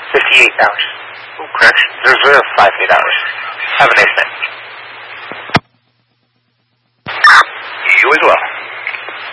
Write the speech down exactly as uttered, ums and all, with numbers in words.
fifty-eight hours. Oh, correction. Reserve five eight hours. Have a nice night.